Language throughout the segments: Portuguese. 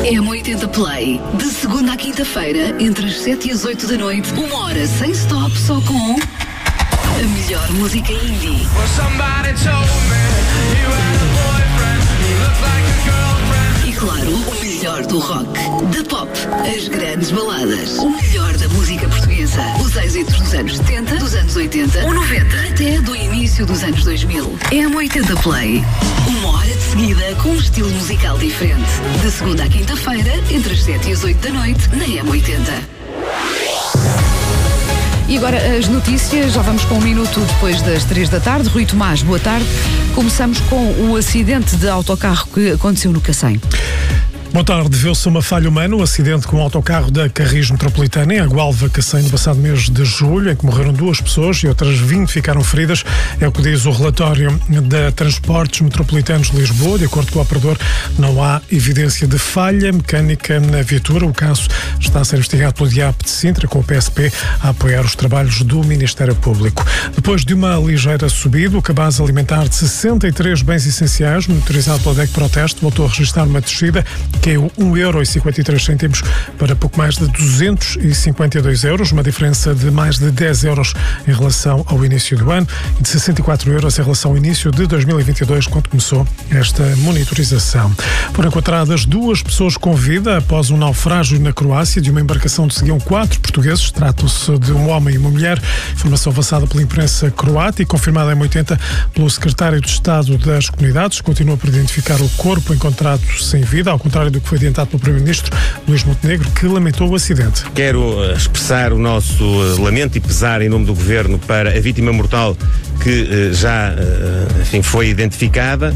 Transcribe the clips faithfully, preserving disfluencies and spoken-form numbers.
M oitenta Play, de segunda à quinta-feira, entre as sete e as oito da noite, uma hora sem stop, só com a melhor música indie. E claro, o melhor do rock, da pop, as grandes baladas, o melhor da música portuguesa, os êxitos dos anos setenta, dos anos oitenta, ou noventa, até do início dos anos dois mil. M oitenta Play, uma hora de seguida com um estilo musical diferente. De segunda à quinta-feira, entre as sete e as oito da noite, na M oitenta. E agora as notícias, já vamos com um minuto depois das três da tarde. Rui Tomás, boa tarde. Começamos com o acidente de autocarro que aconteceu no Cacém. Boa tarde. Viu-se uma falha humana, o um acidente com o autocarro da Carris Metropolitana em Agualva, Cacém, no passado mês de julho, em que morreram duas pessoas e outras vinte ficaram feridas. É o que diz o relatório da Transportes Metropolitanos de Lisboa. De acordo com o operador, não há evidência de falha mecânica na viatura. O caso está a ser investigado pelo D I A P de Sintra, com o P S P a apoiar os trabalhos do Ministério Público. Depois de uma ligeira subida, o cabaz alimentar de sessenta e três bens essenciais, monitorizado pela D E C Proteste, voltou a registrar uma descida, caiu um euro e cinquenta e três cêntimos para pouco mais de duzentos e cinquenta e dois euros, uma diferença de mais de dez euros em relação ao início do ano e de sessenta e quatro euros em relação ao início de dois mil e vinte e dois, quando começou esta monitorização. Foram encontradas duas pessoas com vida após um naufrágio na Croácia de uma embarcação onde seguiam quatro portugueses. Trata-se de um homem e uma mulher. Informação avançada pela imprensa croata e confirmada em oitenta pelo secretário de Estado das Comunidades. Continua por identificar o corpo encontrado sem vida, ao contrário do que foi adiantado pelo primeiro-ministro Luís Montenegro, que lamentou o acidente. Quero expressar o nosso lamento e pesar em nome do Governo para a vítima mortal que já, enfim, foi identificada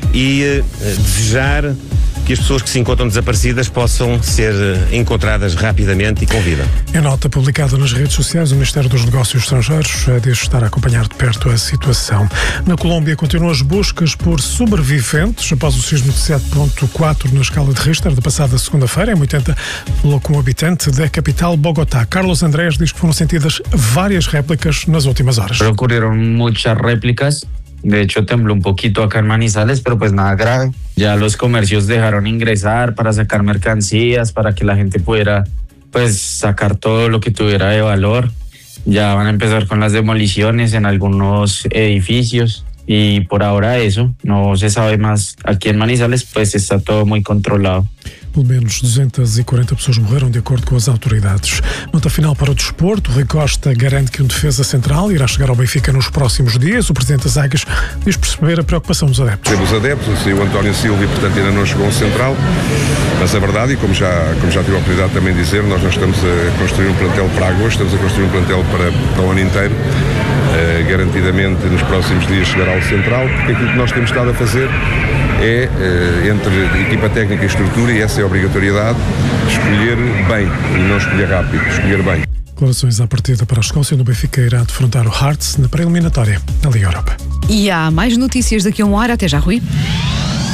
e desejar que as pessoas que se encontram desaparecidas possam ser encontradas rapidamente e com vida. Em nota publicada nas redes sociais, o Ministério dos Negócios Estrangeiros diz estar a acompanhar de perto a situação. Na Colômbia continuam as buscas por sobreviventes após o sismo de sete ponto quatro na escala de Richter da passada segunda-feira. Em oitenta, falou com um habitante da capital, Bogotá. Carlos Andrés diz que foram sentidas várias réplicas nas últimas horas. Ocurrieron muchas réplicas. De hecho, tembló un poquito acá en Manizales, pero pues nada grave. Ya los comercios dejaron ingresar para sacar mercancías, para que la gente pudiera pues sacar todo lo que tuviera de valor. Ya van a empezar con las demoliciones en algunos edificios y por ahora eso, no se sabe más. Aquí en Manizales pues está todo muy controlado. Pelo menos duzentas e quarenta pessoas morreram, de acordo com as autoridades. Nota final para o desporto. Rui Costa garante que um defesa central irá chegar ao Benfica nos próximos dias. O presidente das Águias diz perceber a preocupação dos adeptos. Temos adeptos, saiu o António Silva e, portanto, ainda não chegou um central. Mas a verdade, e como já, como já tive a oportunidade de também dizer, nós não estamos a construir um plantel para agosto, estamos a construir um plantel para, para o ano inteiro. Uh, garantidamente, nos próximos dias chegará ao central, porque aquilo que nós temos estado a fazer é, uh, entre equipa técnica e estrutura, e essa é a obrigatoriedade, escolher bem e não escolher rápido, escolher bem. Declarações à partida para a Escócia. No Benfica irá defrontar o Hearts na pré-eliminatória da Liga Europa. E há mais notícias daqui a uma hora. Até já, Rui.